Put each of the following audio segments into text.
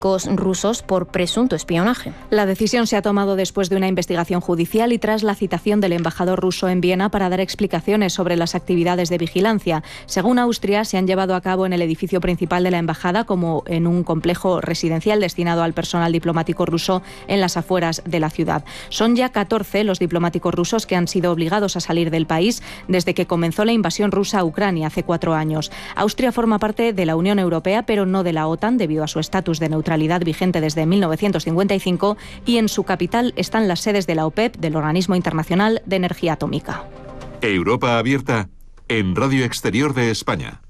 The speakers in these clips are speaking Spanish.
rusos por presunto espionaje. La decisión se ha tomado después de una investigación judicial y tras la citación del embajador ruso en Viena para dar explicaciones sobre las actividades de vigilancia. Según Austria, se han llevado a cabo en el edificio principal de la embajada, como en un complejo residencial destinado al personal diplomático ruso en las afueras de la ciudad. Son ya 14 los diplomáticos rusos que han sido obligados a salir del país desde que comenzó la invasión rusa a Ucrania hace 4 años. Austria forma parte de la Unión Europea, pero no de la OTAN, debido a su estatus de neutralidad vigente desde 1955, y en su capital están las sedes de la OPEP, del Organismo Internacional de Energía Atómica. Europa Abierta en Radio Exterior de España.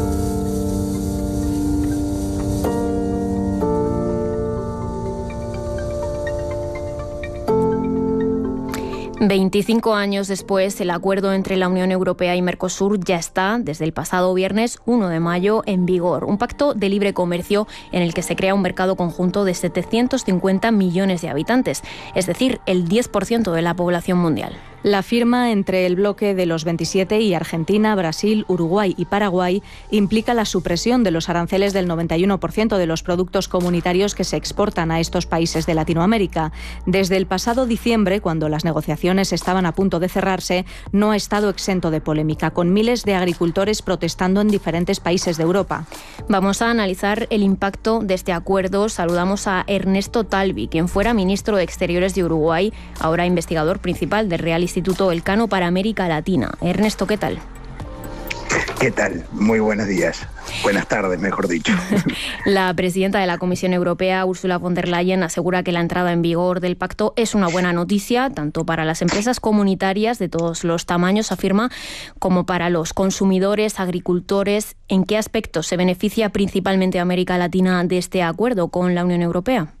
...25 años después, el acuerdo entre la Unión Europea y Mercosur ya está, desde el pasado viernes 1 de mayo, en vigor. Un pacto de libre comercio en el que se crea un mercado conjunto de 750 millones de habitantes, es decir, el 10% de la población mundial. La firma entre el bloque de los 27 y Argentina, Brasil, Uruguay y Paraguay implica la supresión de los aranceles del 91% de los productos comunitarios que se exportan a estos países de Latinoamérica. Desde el pasado diciembre, cuando las negociaciones estaban a punto de cerrarse, no ha estado exento de polémica, con miles de agricultores protestando en diferentes países de Europa. Vamos a analizar el impacto de este acuerdo. Saludamos a Ernesto Talvi, quien fuera ministro de Exteriores de Uruguay, ahora investigador principal del Real Instituto Elcano para América Latina. Ernesto, ¿qué tal? ¿Qué tal? Muy buenos días. Buenas tardes, mejor dicho. La presidenta de la Comisión Europea, Ursula von der Leyen, asegura que la entrada en vigor del pacto es una buena noticia, tanto para las empresas comunitarias de todos los tamaños, afirma, como para los consumidores, agricultores. ¿En qué aspectos se beneficia principalmente América Latina de este acuerdo con la Unión Europea?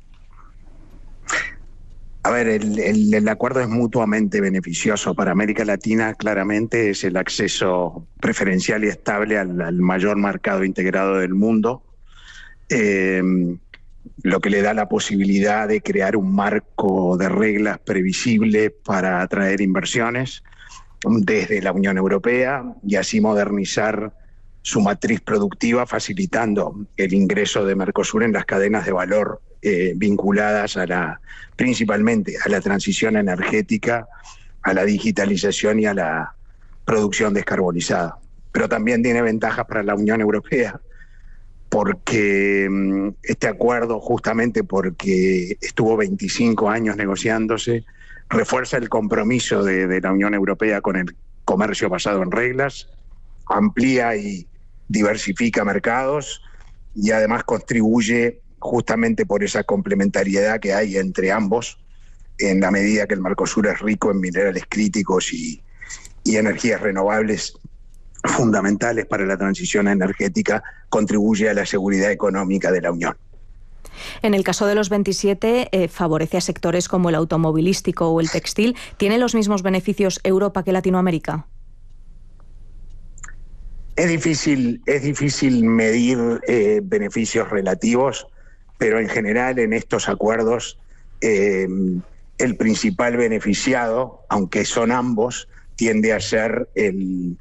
A ver, el acuerdo es mutuamente beneficioso para América Latina. Claramente es el acceso preferencial y estable al mayor mercado integrado del mundo, lo que le da la posibilidad de crear un marco de reglas previsible para atraer inversiones desde la Unión Europea y así modernizar su matriz productiva, facilitando el ingreso de Mercosur en las cadenas de valor vinculadas principalmente a la transición energética, a la digitalización y a la producción descarbonizada. Pero también tiene ventajas para la Unión Europea, porque este acuerdo, justamente porque estuvo 25 años negociándose, refuerza el compromiso de la Unión Europea con el comercio basado en reglas, amplía y diversifica mercados y además contribuye justamente por esa complementariedad que hay entre ambos, en la medida que el Mercosur es rico en minerales críticos y energías renovables fundamentales para la transición energética, contribuye a la seguridad económica de la Unión. En el caso de los 27, favorece a sectores como el automovilístico o el textil. ¿Tiene los mismos beneficios Europa que Latinoamérica? Es difícil medir beneficios relativos, pero en general en estos acuerdos el principal beneficiado, aunque son ambos, tiende a ser el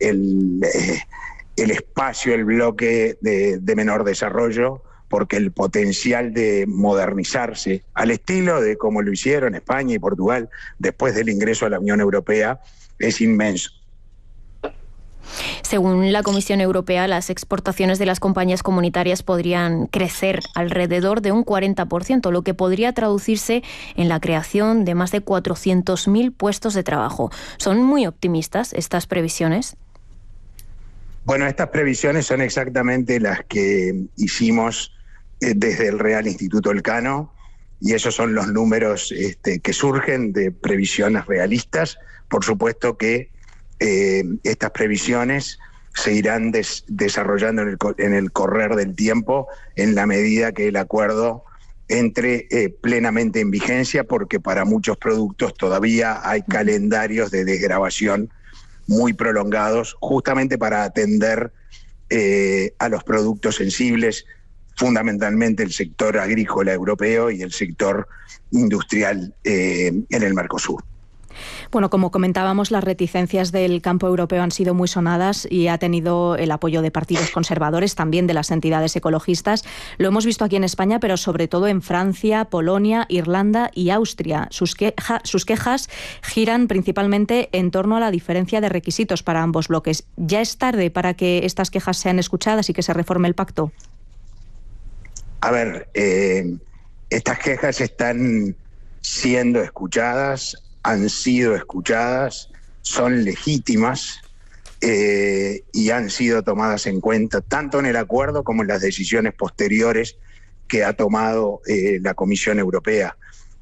espacio, el bloque de menor desarrollo, porque el potencial de modernizarse, al estilo de como lo hicieron España y Portugal después del ingreso a la Unión Europea, es inmenso. Según la Comisión Europea, las exportaciones de las compañías comunitarias podrían crecer alrededor de un 40%, lo que podría traducirse en la creación de más de 400.000 puestos de trabajo. ¿Son muy optimistas estas previsiones? Bueno, estas previsiones son exactamente las que hicimos desde el Real Instituto Elcano, y esos son los números que surgen de previsiones realistas. Por supuesto que estas previsiones se irán desarrollando en el correr del tiempo en la medida que el acuerdo entre plenamente en vigencia, porque para muchos productos todavía hay calendarios de desgravación muy prolongados, justamente para atender a los productos sensibles, fundamentalmente el sector agrícola europeo y el sector industrial en el Mercosur. Bueno, como comentábamos, las reticencias del campo europeo han sido muy sonadas y ha tenido el apoyo de partidos conservadores, también de las entidades ecologistas. Lo hemos visto aquí en España, pero sobre todo en Francia, Polonia, Irlanda y Austria. Sus quejas giran principalmente en torno a la diferencia de requisitos para ambos bloques. ¿Ya es tarde para que estas quejas sean escuchadas y que se reforme el pacto? A ver, estas quejas están siendo escuchadas, han sido escuchadas, son legítimas y han sido tomadas en cuenta tanto en el acuerdo como en las decisiones posteriores que ha tomado la Comisión Europea.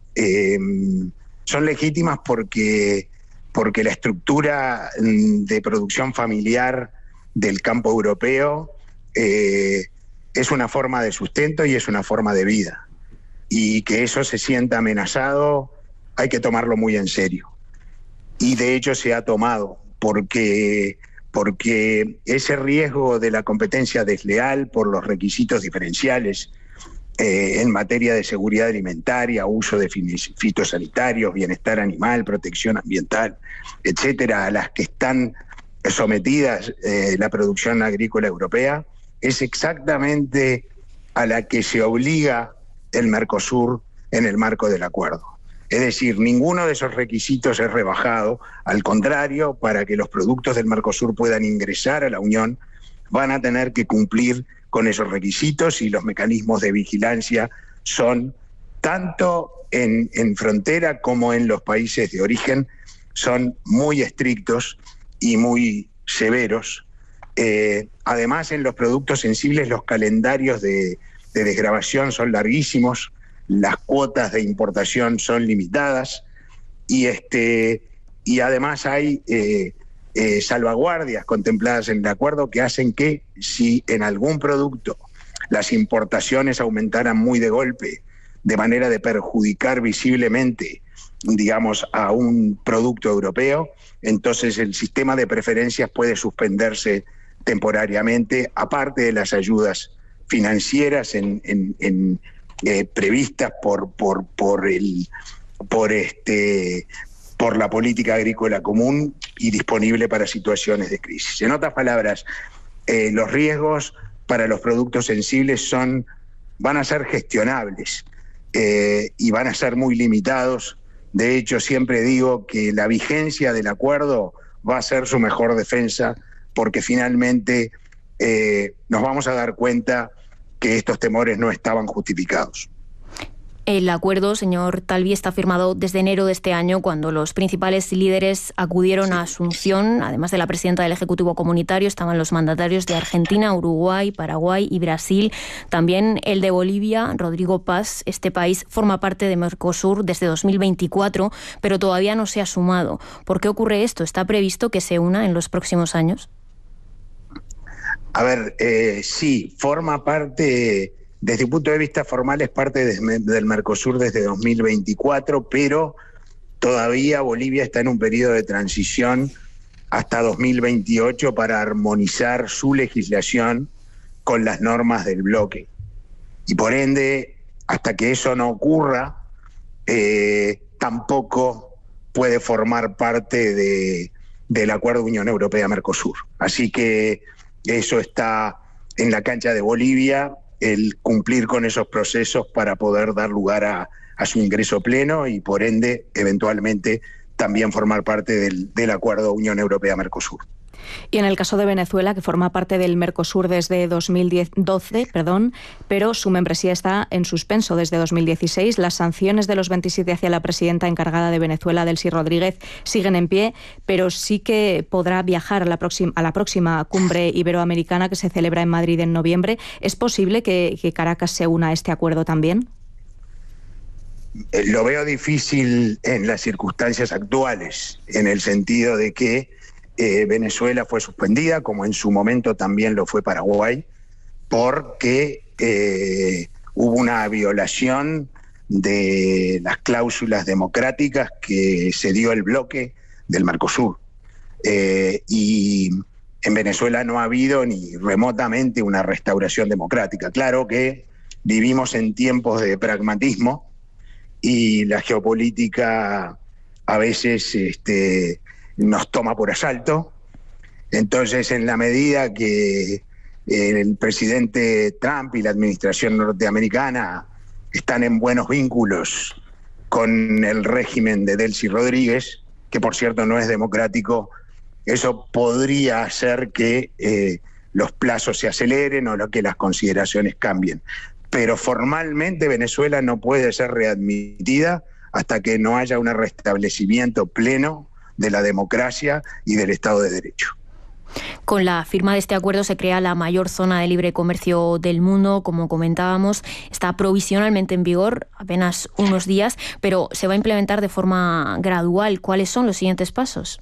Son legítimas porque la estructura de producción familiar del campo europeo es una forma de sustento y es una forma de vida. Y que eso se sienta amenazado hay que tomarlo muy en serio. Y de hecho se ha tomado, porque ese riesgo de la competencia desleal por los requisitos diferenciales en materia de seguridad alimentaria, uso de fitosanitarios, bienestar animal, protección ambiental, etcétera, a las que están sometidas la producción agrícola europea, es exactamente a la que se obliga el Mercosur en el marco del acuerdo. Es decir, ninguno de esos requisitos es rebajado, al contrario, para que los productos del Mercosur puedan ingresar a la Unión, van a tener que cumplir con esos requisitos y los mecanismos de vigilancia son, tanto en frontera como en los países de origen, son muy estrictos y muy severos. Además, en los productos sensibles los calendarios de desgravación son larguísimos, las cuotas de importación son limitadas y además hay salvaguardias contempladas en el acuerdo que hacen que si en algún producto las importaciones aumentaran muy de golpe, de manera de perjudicar visiblemente, digamos, a un producto europeo, entonces el sistema de preferencias puede suspenderse temporariamente, aparte de las ayudas financieras previstas por la política agrícola común y disponible para situaciones de crisis. En otras palabras, los riesgos para los productos sensibles van a ser gestionables y van a ser muy limitados. De hecho, siempre digo que la vigencia del acuerdo va a ser su mejor defensa, porque finalmente nos vamos a dar cuenta que estos temores no estaban justificados. El acuerdo, señor Talvi, está firmado desde enero de este año, cuando los principales líderes acudieron a Asunción. Además de la presidenta del Ejecutivo Comunitario, estaban los mandatarios de Argentina, Uruguay, Paraguay y Brasil. También el de Bolivia, Rodrigo Paz. Este país forma parte de Mercosur desde 2024, pero todavía no se ha sumado. ¿Por qué ocurre esto? ¿Está previsto que se una en los próximos años? A ver, sí, forma parte... Desde un punto de vista formal es parte del Mercosur desde 2024, pero todavía Bolivia está en un periodo de transición hasta 2028 para armonizar su legislación con las normas del bloque. Y por ende, hasta que eso no ocurra, tampoco puede formar parte del Acuerdo Unión Europea-Mercosur. Así que eso está en la cancha de Bolivia, el cumplir con esos procesos para poder dar lugar a su ingreso pleno y por ende, eventualmente, también formar parte del Acuerdo Unión Europea-Mercosur. Y en el caso de Venezuela, que forma parte del Mercosur desde 2012, pero su membresía está en suspenso desde 2016. Las sanciones de los 27 hacia la presidenta encargada de Venezuela, Delcy Rodríguez, siguen en pie, pero sí que podrá viajar a la próxima cumbre iberoamericana que se celebra en Madrid en noviembre. ¿Es posible que Caracas se una a este acuerdo también? Lo veo difícil en las circunstancias actuales, en el sentido de que Venezuela fue suspendida, como en su momento también lo fue Paraguay, porque hubo una violación de las cláusulas democráticas que se dio el bloque del Mercosur. Y en Venezuela no ha habido ni remotamente una restauración democrática. Claro que vivimos en tiempos de pragmatismo y la geopolítica a veces nos toma por asalto. Entonces, en la medida que el presidente Trump y la administración norteamericana están en buenos vínculos con el régimen de Delcy Rodríguez, que por cierto no es democrático, eso podría hacer que los plazos se aceleren o que las consideraciones cambien. Pero formalmente Venezuela no puede ser readmitida hasta que no haya un restablecimiento pleno de la democracia y del Estado de Derecho. Con la firma de este acuerdo se crea la mayor zona de libre comercio del mundo, como comentábamos. Está provisionalmente en vigor apenas unos días, pero se va a implementar de forma gradual. ¿Cuáles son los siguientes pasos?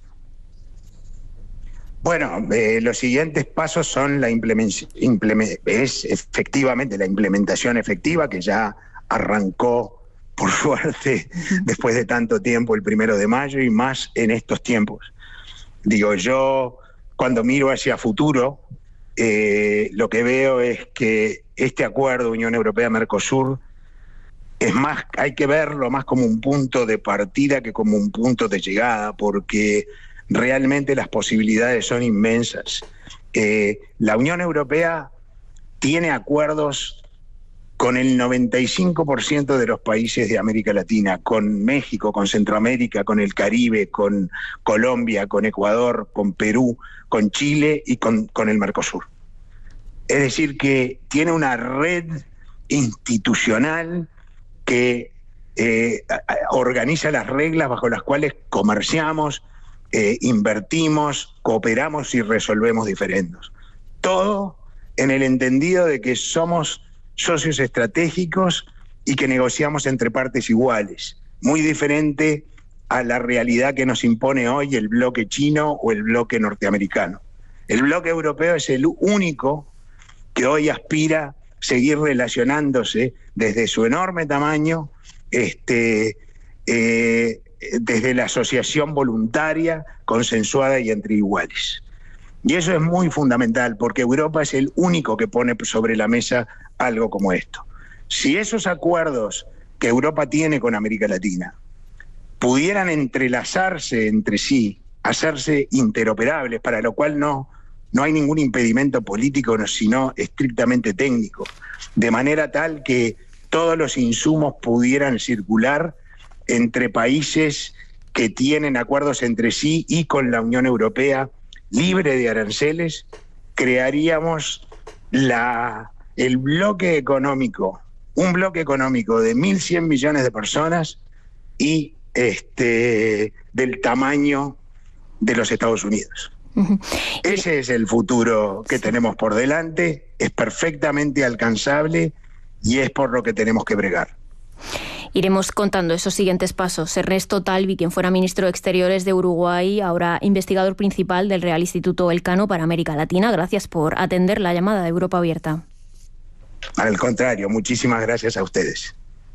Bueno, los siguientes pasos son efectivamente la implementación efectiva, que ya arrancó, por suerte, después de tanto tiempo, el 1 de mayo, y más en estos tiempos. Digo, yo cuando miro hacia futuro, lo que veo es que este acuerdo Unión Europea-Mercosur es más, hay que verlo más como un punto de partida que como un punto de llegada, porque realmente las posibilidades son inmensas. La Unión Europea tiene acuerdos con el 95% de los países de América Latina, con México, con Centroamérica, con el Caribe, con Colombia, con Ecuador, con Perú, con Chile y con el Mercosur. Es decir, que tiene una red institucional que organiza las reglas bajo las cuales comerciamos, invertimos, cooperamos y resolvemos diferendos. Todo en el entendido de que somos socios estratégicos y que negociamos entre partes iguales, muy diferente a la realidad que nos impone hoy el bloque chino o el bloque norteamericano. El bloque europeo es el único que hoy aspira a seguir relacionándose desde su enorme tamaño, desde la asociación voluntaria, consensuada y entre iguales. Y eso es muy fundamental, porque Europa es el único que pone sobre la mesa algo como esto. Si esos acuerdos que Europa tiene con América Latina pudieran entrelazarse entre sí, hacerse interoperables, para lo cual no hay ningún impedimento político, sino estrictamente técnico, de manera tal que todos los insumos pudieran circular entre países que tienen acuerdos entre sí y con la Unión Europea, libre de aranceles, crearíamos el bloque económico, un bloque económico de 1.100 millones de personas y del tamaño de los Estados Unidos. Ese es el futuro que tenemos por delante, es perfectamente alcanzable y es por lo que tenemos que bregar. Iremos contando esos siguientes pasos. Ernesto Talvi, quien fuera ministro de Exteriores de Uruguay, ahora investigador principal del Real Instituto Elcano para América Latina. Gracias por atender la llamada de Europa Abierta. Al contrario, muchísimas gracias a ustedes.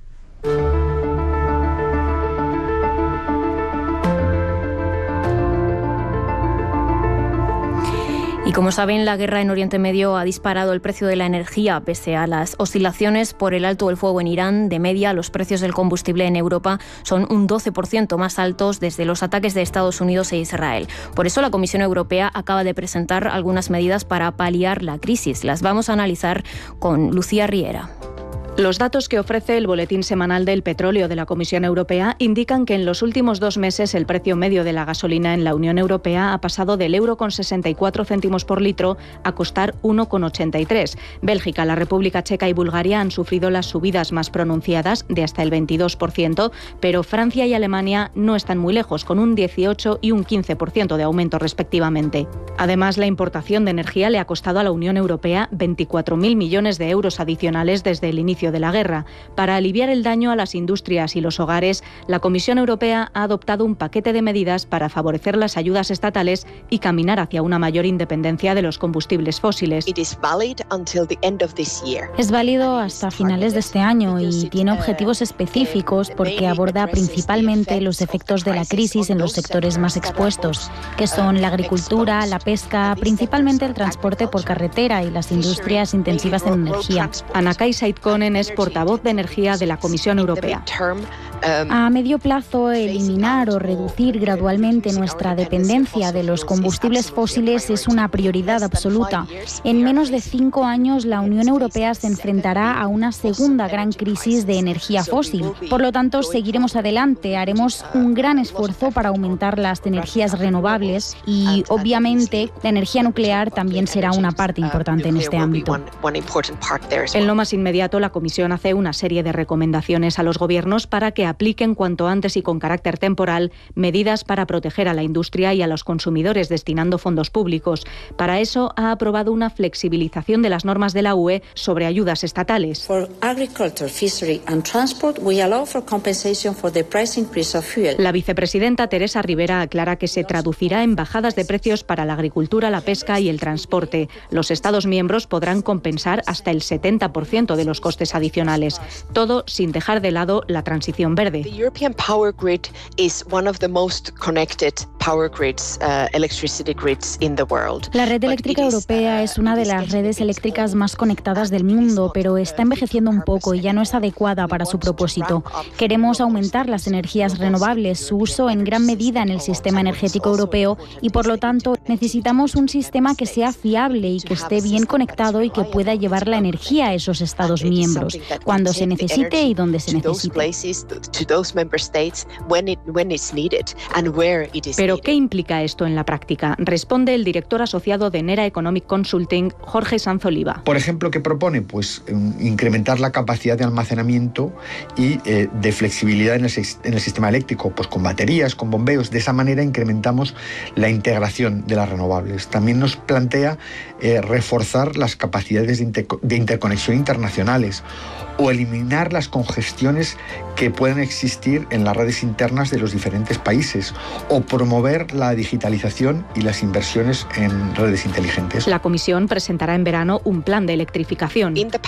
Y como saben, la guerra en Oriente Medio ha disparado el precio de la energía. Pese a las oscilaciones por el alto del fuego en Irán, de media los precios del combustible en Europa son un 12% más altos desde los ataques de Estados Unidos e Israel. Por eso la Comisión Europea acaba de presentar algunas medidas para paliar la crisis. Las vamos a analizar con Lucía Riera. Los datos que ofrece el Boletín Semanal del Petróleo de la Comisión Europea indican que en los últimos 2 meses el precio medio de la gasolina en la Unión Europea ha pasado del €64 por litro a costar 1,83. Bélgica, la República Checa y Bulgaria han sufrido las subidas más pronunciadas, de hasta el 22%, pero Francia y Alemania no están muy lejos, con un 18% y un 15% de aumento respectivamente. Además, la importación de energía le ha costado a la Unión Europea 24.000 millones de euros adicionales desde el inicio de la guerra. Para aliviar el daño a las industrias y los hogares, la Comisión Europea ha adoptado un paquete de medidas para favorecer las ayudas estatales y caminar hacia una mayor independencia de los combustibles fósiles. Es válido hasta finales de este año y tiene objetivos específicos porque aborda principalmente los efectos de la crisis en los sectores más expuestos, que son la agricultura, la pesca, principalmente el transporte por carretera y las industrias intensivas en energía. Anna-Kay Saitkonen es portavoz de energía de la Comisión Europea. A medio plazo, eliminar o reducir gradualmente nuestra dependencia de los combustibles fósiles es una prioridad absoluta. En menos de 5 años, la Unión Europea se enfrentará a una segunda gran crisis de energía fósil. Por lo tanto, seguiremos adelante, haremos un gran esfuerzo para aumentar las energías renovables y, obviamente, la energía nuclear también será una parte importante en este ámbito. En lo más inmediato, la Comisión hace una serie de recomendaciones a los gobiernos para que apliquen cuanto antes y con carácter temporal medidas para proteger a la industria y a los consumidores destinando fondos públicos. Para eso ha aprobado una flexibilización de las normas de la UE sobre ayudas estatales. La vicepresidenta Teresa Rivera aclara que se traducirá en bajadas de precios para la agricultura, la pesca y el transporte. Los Estados miembros podrán compensar hasta el 70% de los costes adicionales, todo sin dejar de lado la transición verde. La red eléctrica europea es una de las redes eléctricas más conectadas del mundo, pero está envejeciendo un poco y ya no es adecuada para su propósito. Queremos aumentar las energías renovables, su uso en gran medida en el sistema energético europeo y, por lo tanto, necesitamos un sistema que sea fiable y que esté bien conectado y que pueda llevar la energía a esos Estados miembros, cuando se necesite y donde se necesite. Pero, ¿qué implica esto en la práctica? Responde el director asociado de Nera Economic Consulting, Jorge Sanz Oliva. Por ejemplo, ¿qué propone? Pues incrementar la capacidad de almacenamiento y de flexibilidad en el sistema eléctrico, pues con baterías, con bombeos. De esa manera incrementamos la integración de las renovables. También nos plantea reforzar las capacidades de interconexión internacionales o eliminar las congestiones que puedan existir en las redes internas de los diferentes países o promover la digitalización y las inversiones en redes inteligentes. La Comisión presentará en verano un plan de electrificación. En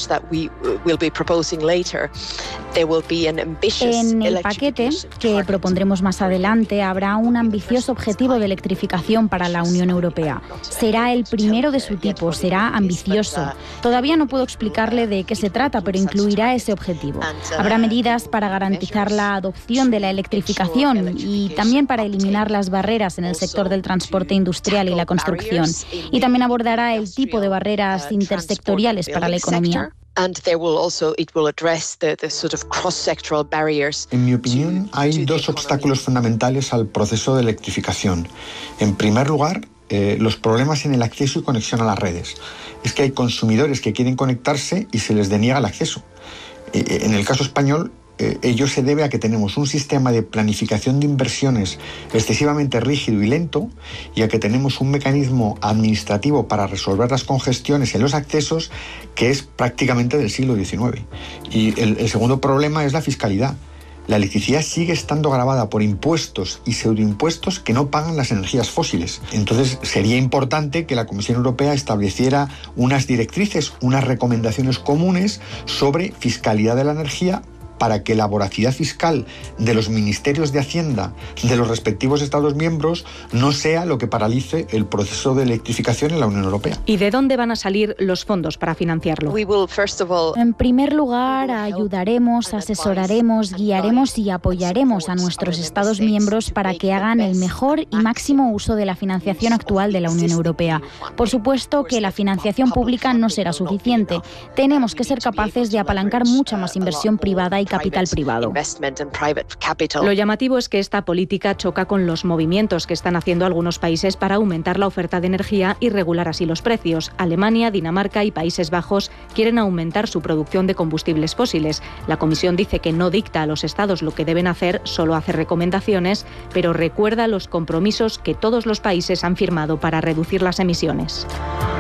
el paquete que propondremos más adelante habrá un ambicioso objetivo de electrificación para la Unión Europea. Será el primero de su tipo, será ambicioso. Todavía no puedo explicarle de qué se trata, pero incluirá ese objetivo. Habrá medidas para garantizar la adopción de la electrificación y también para eliminar las barreras en el sector del transporte industrial y la construcción. Y también abordará el tipo de barreras intersectoriales para la economía. En mi opinión, hay 2 obstáculos fundamentales al proceso de electrificación. En primer lugar, los problemas en el acceso y conexión a las redes. Es que hay consumidores que quieren conectarse y se les deniega el acceso. En el caso español, ello se debe a que tenemos un sistema de planificación de inversiones excesivamente rígido y lento y a que tenemos un mecanismo administrativo para resolver las congestiones en los accesos que es prácticamente del siglo XIX. Y el segundo problema es la fiscalidad. La electricidad sigue estando gravada por impuestos y pseudoimpuestos que no pagan las energías fósiles. Entonces, sería importante que la Comisión Europea estableciera unas directrices, unas recomendaciones comunes sobre fiscalidad de la energía para que la voracidad fiscal de los ministerios de Hacienda de los respectivos Estados miembros no sea lo que paralice el proceso de electrificación en la Unión Europea. ¿Y de dónde van a salir los fondos para financiarlo? En primer lugar, ayudaremos, asesoraremos, guiaremos y apoyaremos a nuestros Estados miembros para que hagan el mejor y máximo uso de la financiación actual de la Unión Europea. Por supuesto que la financiación pública no será suficiente. Tenemos que ser capaces de apalancar mucha más inversión privada y capital privado. Lo llamativo es que esta política choca con los movimientos que están haciendo algunos países para aumentar la oferta de energía y regular así los precios. Alemania, Dinamarca y Países Bajos quieren aumentar su producción de combustibles fósiles. La Comisión dice que no dicta a los estados lo que deben hacer, solo hace recomendaciones, pero recuerda los compromisos que todos los países han firmado para reducir las emisiones.